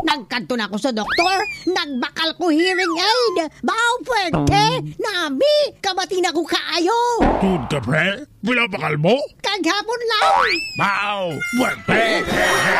Nagkanto na ako sa doktor, nagbakal ko hearing aid. Bao puwerte, nami, kabati na ko kaayo. Tud ka, pre? Pila bakal mo? Kaghapon lang. Bao! Puwerte!